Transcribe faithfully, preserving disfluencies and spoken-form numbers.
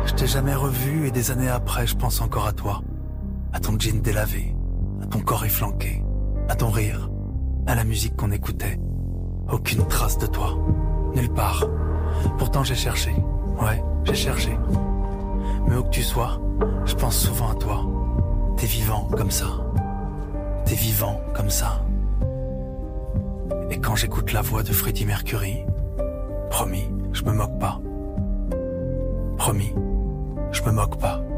Je t'ai jamais revu et des années après, je pense encore à toi. À ton jean délavé, à ton corps efflanqué, à ton rire, à la musique qu'on écoutait. Aucune trace de toi, nulle part. Pourtant j'ai cherché, ouais, j'ai cherché. Mais où que tu sois, je pense souvent à toi. T'es vivant comme ça. T'es vivant comme ça. Et quand j'écoute la voix de Freddie Mercury, promis, je me moque pas. Promis, je me moque pas.